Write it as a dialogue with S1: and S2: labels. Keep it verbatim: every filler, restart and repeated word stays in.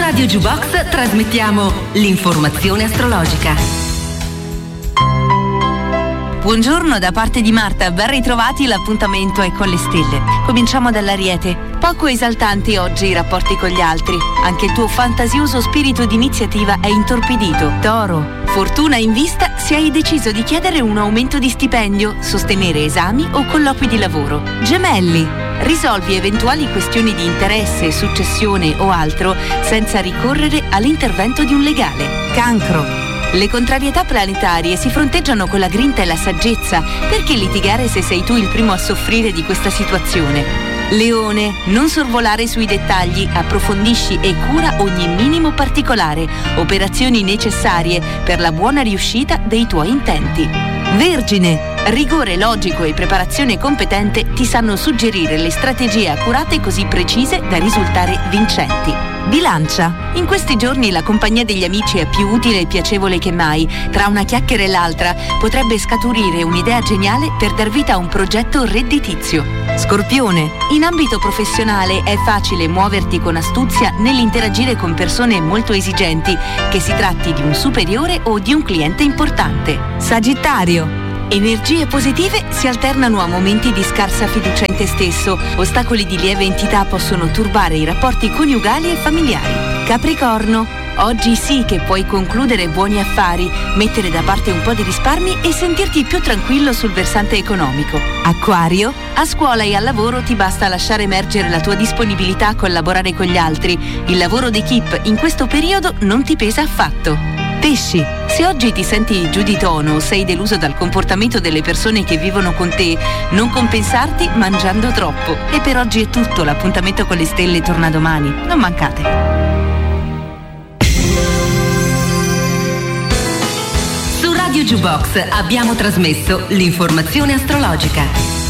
S1: Radio Jukebox trasmettiamo l'informazione astrologica.
S2: Buongiorno da parte di Marta, ben ritrovati, l'appuntamento è con le stelle. Cominciamo dall'Ariete. Poco esaltanti oggi i rapporti con gli altri, anche il tuo fantasioso spirito di iniziativa è intorpidito. Toro, fortuna in vista se hai deciso di chiedere un aumento di stipendio, sostenere esami o colloqui di lavoro. Gemelli, risolvi eventuali questioni di interesse, successione o altro senza ricorrere all'intervento di un legale. Cancro, le contrarietà planetarie si fronteggiano con la grinta e la saggezza. Perché litigare se sei tu il primo a soffrire di questa situazione? Leone, non sorvolare sui dettagli, approfondisci e cura ogni minimo particolare. Operazioni necessarie per la buona riuscita dei tuoi intenti. Vergine, rigore logico e preparazione competente ti sanno suggerire le strategie accurate così precise da risultare vincenti. Bilancia, in questi giorni la compagnia degli amici è più utile e piacevole che mai. Tra una chiacchiera e l'altra potrebbe scaturire un'idea geniale per dar vita a un progetto redditizio. Scorpione, in ambito professionale è facile muoverti con astuzia nell'interagire con persone molto esigenti, che si tratti di un superiore o di un cliente importante. Sagittario, energie positive si alternano a momenti di scarsa fiducia in te stesso. Ostacoli di lieve entità possono turbare i rapporti coniugali e familiari. Capricorno, oggi sì che puoi concludere buoni affari, mettere da parte un po' di risparmi e sentirti più tranquillo sul versante economico. Acquario, a scuola e al lavoro ti basta lasciare emergere la tua disponibilità a collaborare con gli altri. Il lavoro d'equipe in questo periodo non ti pesa affatto. Pesci, se oggi ti senti giù di tono o sei deluso dal comportamento delle persone che vivono con te, non compensarti mangiando troppo. E per oggi è tutto, l'appuntamento con le stelle torna domani. Non mancate.
S1: Su Radio Jukebox abbiamo trasmesso l'informazione astrologica.